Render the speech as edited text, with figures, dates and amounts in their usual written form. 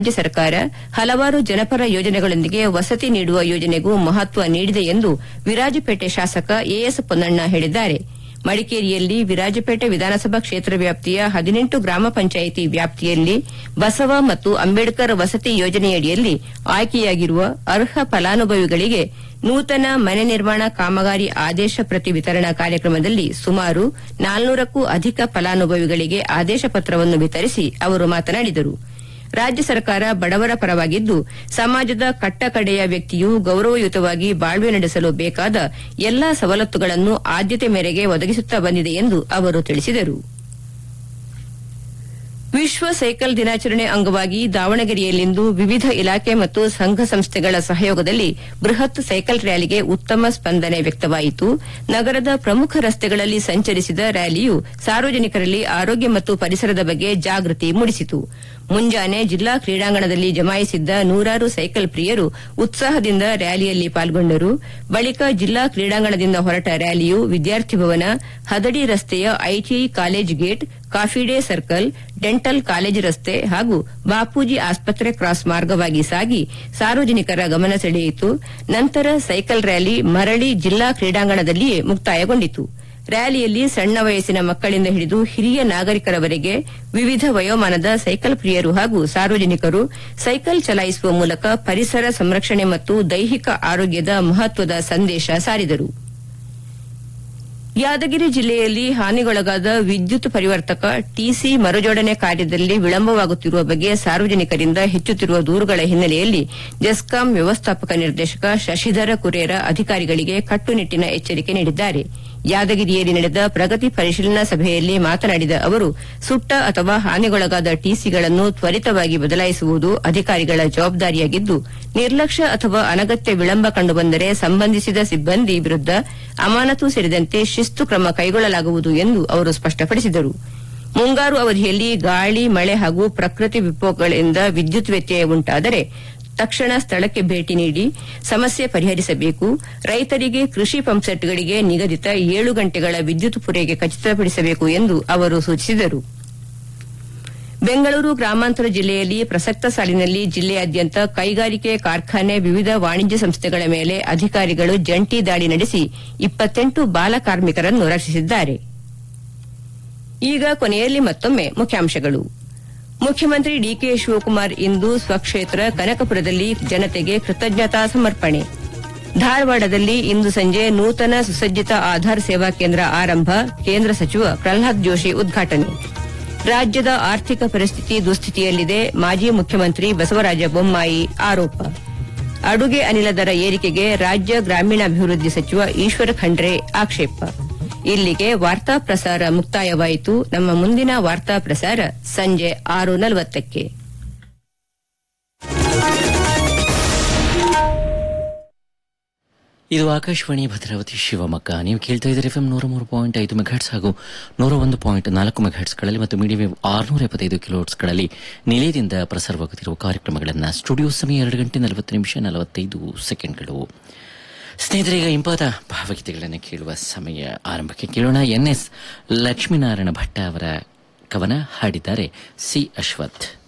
ರಾಜ್ಯ ಸರ್ಕಾರ ಹಲವಾರು ಜನಪರ ಯೋಜನೆಗಳೊಂದಿಗೆ ವಸತಿ ನೀಡುವ ಯೋಜನೆಗೂ ಮಹತ್ವ ನೀಡಿದೆ ಎಂದು ವಿರಾಜಪೇಟೆ ಶಾಸಕ ಎಎಸ್ ಪೊನ್ನಣ್ಣ ಹೇಳಿದ್ದಾರೆ. ಮಡಿಕೇರಿಯಲ್ಲಿ ವಿರಾಜಪೇಟೆ ವಿಧಾನಸಭಾ ಕ್ಷೇತ್ರ ವ್ಯಾಪ್ತಿಯ 18 ಗ್ರಾಮ ಪಂಚಾಯಿತಿ ವ್ಯಾಪ್ತಿಯಲ್ಲಿ ಬಸವ ಮತ್ತು ಅಂಬೇಡ್ಕರ್ ವಸತಿ ಯೋಜನೆಯಡಿಯಲ್ಲಿ ಆಯ್ಕೆಯಾಗಿರುವ ಅರ್ಹ ಫಲಾನುಭವಿಗಳಿಗೆ ನೂತನ ಮನೆ ನಿರ್ಮಾಣ ಕಾಮಗಾರಿ ಆದೇಶ ಪ್ರತಿ ವಿತರಣಾ ಕಾರ್ಯಕ್ರಮದಲ್ಲಿ ಸುಮಾರು 400ಕ್ಕೂ ಅಧಿಕ ಫಲಾನುಭವಿಗಳಿಗೆ ಆದೇಶ ಪತ್ರವನ್ನು ವಿತರಿಸಿ ಅವರು ಮಾತನಾಡಿದರು. ರಾಜ್ಯ ಸರ್ಕಾರ ಬಡವರ ಪರವಾಗಿದ್ದು ಸಮಾಜದ ಕಟ್ಟಕಡೆಯ ವ್ಯಕ್ತಿಯು ಗೌರವಯುತವಾಗಿ ಬಾಳ್ವೆ ನಡೆಸಲು ಬೇಕಾದ ಎಲ್ಲಾ ಸವಲತ್ತುಗಳನ್ನು ಆದ್ಯತೆ ಮೇರೆಗೆ ಒದಗಿಸುತ್ತಾ ಬಂದಿದೆ ಎಂದು ಅವರು ತಿಳಿಸಿದರು. ವಿಶ್ವ ಸೈಕಲ್ ದಿನಾಚರಣೆ ಅಂಗವಾಗಿ ದಾವಣಗೆರೆಯಲ್ಲಿಂದು ವಿವಿಧ ಇಲಾಖೆ ಮತ್ತು ಸಂಘ ಸಂಸ್ಥೆಗಳ ಸಹಯೋಗದಲ್ಲಿ ಬೃಹತ್ ಸೈಕಲ್ ರ್ಯಾಲಿಗೆ ಉತ್ತಮ ಸ್ಪಂದನೆ ವ್ಯಕ್ತವಾಯಿತು. ನಗರದ ಪ್ರಮುಖ ರಸ್ತೆಗಳಲ್ಲಿ ಸಂಚರಿಸಿದ ರ್ಯಾಲಿಯು ಸಾರ್ವಜನಿಕರಲ್ಲಿ ಆರೋಗ್ಯ ಮತ್ತು ಪರಿಸರದ ಬಗ್ಗೆ ಜಾಗೃತಿ ಮೂಡಿಸಿತು. ಮುಂಜಾನೆ ಜಿಲ್ಲಾ ಕ್ರೀಡಾಂಗಣದಲ್ಲಿ ಜಮಾಯಿಸಿದ್ದ ನೂರಾರು ಸೈಕಲ್ ಪ್ರಿಯರು ಉತ್ಸಾಹದಿಂದ ರ್ಯಾಲಿಯಲ್ಲಿ ಪಾಲ್ಗೊಂಡರು. ಬಳಿಕ ಜಿಲ್ಲಾ ಕ್ರೀಡಾಂಗಣದಿಂದ ಹೊರಟ ರ್ಯಾಲಿಯು ವಿದ್ಯಾರ್ಥಿ ಭವನ, ಹದಡಿ ರಸ್ತೆಯ ITI college gate, coffee day circle, dental college ರಸ್ತೆ ಹಾಗೂ ಬಾಪೂಜಿ ಆಸ್ಪತ್ರೆ ಕ್ರಾಸ್ ಮಾರ್ಗವಾಗಿ ಸಾಗಿ ಸಾರ್ವಜನಿಕರ ಗಮನ ಸೆಳೆಯಿತು. ನಂತರ ಸೈಕಲ್ ರ್ಯಾಲಿ ಮರಳಿ ಜಿಲ್ಲಾ ಕ್ರೀಡಾಂಗಣದಲ್ಲಿಯೇ ಮುಕ್ತಾಯಗೊಂಡಿತು. ರ್ಯಾಲಿಯಲ್ಲಿ ಸಣ್ಣ ವಯಸ್ಸಿನ ಮಕ್ಕಳಿಂದ ಹಿಡಿದು ಹಿರಿಯ ನಾಗರಿಕರವರೆಗೆ ವಿವಿಧ ವಯೋಮಾನದ ಸೈಕಲ್ ಪ್ರಿಯರು ಹಾಗೂ ಸಾರ್ವಜನಿಕರು ಸೈಕಲ್ ಚಲಾಯಿಸುವ ಮೂಲಕ ಪರಿಸರ ಸಂರಕ್ಷಣೆ ಮತ್ತು ದೈಹಿಕ ಆರೋಗ್ಯದ ಮಹತ್ವದ ಸಂದೇಶ ಸಾರಿದರು. ಯಾದಗಿರಿ ಜಿಲ್ಲೆಯಲ್ಲಿ ಹಾನಿಗೊಳಗಾದ ವಿದ್ಯುತ್ ಪರಿವರ್ತಕ ಟಿಸಿ ಮರುಜೋಡಣೆ ಕಾರ್ಯದಲ್ಲಿ ವಿಳಂಬವಾಗುತ್ತಿರುವ ಬಗ್ಗೆ ಸಾರ್ವಜನಿಕರಿಂದ ಹೆಚ್ಚುತ್ತಿರುವ ದೂರುಗಳ ಹಿನ್ನೆಲೆಯಲ್ಲಿ ಜೆಸ್ಕಾಂ ವ್ಯವಸ್ಥಾಪಕ ನಿರ್ದೇಶಕ ಶಶಿಧರ ಕುರೇರ ಅಧಿಕಾರಿಗಳಿಗೆ ಕಟ್ಟುನಿಟ್ಟಿನ ಎಚ್ಚರಿಕೆ ನೀಡಿದ್ದಾರೆ. ಯಾದಗಿರಿಯಲ್ಲಿ ನಡೆದ ಪ್ರಗತಿ ಪರಿಶೀಲನಾ ಸಭೆಯಲ್ಲಿ ಮಾತನಾಡಿದ ಅವರು, ಸುಟ್ಟ ಅಥವಾ ಹಾನಿಗೊಳಗಾದ ಟಿಸಿಗಳನ್ನು ತ್ವರಿತವಾಗಿ ಬದಲಾಯಿಸುವುದು ಅಧಿಕಾರಿಗಳ ಜವಾಬ್ದಾರಿಯಾಗಿದ್ದು, ನಿರ್ಲಕ್ಷ್ಯ ಅಥವಾ ಅನಗತ್ಯ ವಿಳಂಬ ಕಂಡುಬಂದರೆ ಸಂಬಂಧಿಸಿದ ಸಿಬ್ಬಂದಿ ವಿರುದ್ದ ಅಮಾನತು ಸೇರಿದಂತೆ ಶಿಸ್ತು ಕ್ರಮ ಕೈಗೊಳ್ಳಲಾಗುವುದು ಎಂದು ಅವರು ಸ್ಪಷ್ಟಪಡಿಸಿದರು. ಮುಂಗಾರು ಅವಧಿಯಲ್ಲಿ ಗಾಳಿ, ಮಳೆ ಹಾಗೂ ಪ್ರಕೃತಿ ವಿಕೋಪಗಳಿಂದ ವಿದ್ಯುತ್ ವ್ಯತ್ಯಯ ಉಂಟಾದರೆ ತಕ್ಷಣ ಸ್ಥಳಕ್ಕೆ ಭೇಟಿ ನೀಡಿ ಸಮಸ್ಯೆ ಪರಿಹರಿಸಬೇಕು. ರೈತರಿಗೆ ಕೃಷಿ ಪಂಪ್ಸೆಟ್ಗಳಿಗೆ ನಿಗದಿತ 7 ಗಂಟೆಗಳ ವಿದ್ಯುತ್ ಪೂರೈಕೆ ಖಚಿತಪಡಿಸಬೇಕು ಎಂದು ಅವರು ಸೂಚಿಸಿದರು. ಬೆಂಗಳೂರು ಗ್ರಾಮಾಂತರ ಜಿಲ್ಲೆಯಲ್ಲಿ ಪ್ರಸಕ್ತ ಸಾಲಿನಲ್ಲಿ ಜಿಲ್ಲೆಯಾದ್ಯಂತ ಕೈಗಾರಿಕೆ, ಕಾರ್ಖಾನೆ, ವಿವಿಧ ವಾಣಿಜ್ಯ ಸಂಸ್ಥೆಗಳ ಮೇಲೆ ಅಧಿಕಾರಿಗಳು ಜಂಟಿ ದಾಳಿ ನಡೆಸಿ 28 ಬಾಲ ಕಾರ್ಮಿಕರನ್ನು ರಕ್ಷಿಸಿದ್ದಾರೆ. ಈಗ ಕೊನೆಯಲ್ಲಿ ಮತ್ತೊಮ್ಮೆ ಮುಖ್ಯಾಂಶಗಳು. ಮುಖ್ಯಮಂತ್ರಿ ಡಿಕೆ ಶಿವಕುಮಾರ್ ಇಂದು ಸ್ವಕ್ಷೇತ್ರ ಕನಕಪುರದಲ್ಲಿ ಜನತೆಗೆ ಕೃತಜ್ಞತಾ ಸಮರ್ಪಣೆ. ಧಾರವಾಡದಲ್ಲಿ ಇಂದು ಸಂಜೆ ನೂತನ ಸುಸಜ್ಜಿತ ಆಧಾರ್ ಸೇವಾ ಕೇಂದ್ರ ಆರಂಭ, ಕೇಂದ್ರ ಸಚಿವ ಪ್ರಹ್ಲಾದ್ ಜೋಶಿ ಉದ್ಘಾಟನೆ. ರಾಜ್ಯದ ಆರ್ಥಿಕ ಪರಿಸ್ಥಿತಿ ದುಸ್ಥಿತಿಯಲ್ಲಿದೆ, ಮಾಜಿ ಮುಖ್ಯಮಂತ್ರಿ ಬಸವರಾಜ ಬೊಮ್ಮಾಯಿ ಆರೋಪ. ಅಡುಗೆ ಅನಿಲ ದರ ಏರಿಕೆಗೆ ರಾಜ್ಯ ಗ್ರಾಮೀಣಾಭಿವೃದ್ಧಿ ಸಚಿವ ಈಶ್ವರ ಖಂಡ್ರೆ ಆಕ್ಷೇಪ. ಇಲ್ಲಿಗೆ ವಾರ್ತಾ ಪ್ರಸಾರ ಮುಕ್ತಾಯವಾಯಿತು. ನಮ್ಮ ಮುಂದಿನ ವಾರ್ತಾ ಪ್ರಸಾರ ಸಂಜೆ 6:40ಕ್ಕೆ. ಇದು ಆಕಾಶವಾಣಿ ಭದ್ರಾವತಿ ಶಿವಮೊಗ್ಗ. ನೀವು ಕೇಳ್ತಾ ಇದ್ದೀರಿ FM 103.5 ಮೆಗಾಹೆಟ್ಸ್ ಹಾಗೂ 101.4 ಮೆಗಾಹೆಟ್ಸ್ಗಳಲ್ಲಿ ಮತ್ತು ಮೀಡಿಯಂ ವೇವ್ 675 ಕಿಲೋಹೆರ್ಟ್ಸ್ಗಳಲ್ಲಿ ನಿಲಯದಿಂದ ಪ್ರಸಾರವಾಗುತ್ತಿರುವ ಕಾರ್ಯಕ್ರಮಗಳನ್ನು ಸ್ಟುಡಿಯೋ ಸಮಯ 2 ಗಂಟೆ 40 ನಿಮಿಷ 45 ಸೆಕೆಂಡ್ಗಳು. ಸ್ನೇಹಿತರೀಗ ಇಂಪಾದ ಭಾವಗೀತೆಗಳನ್ನು ಕೇಳುವ ಸಮಯ. ಆರಂಭಕ್ಕೆ ಕೇಳೋಣ NS ಲಕ್ಷ್ಮೀನಾರಾಯಣ ಭಟ್ಟ ಅವರ ಕವನ, ಹಾಡಿದ್ದಾರೆ ಸಿ ಅಶ್ವಥ್.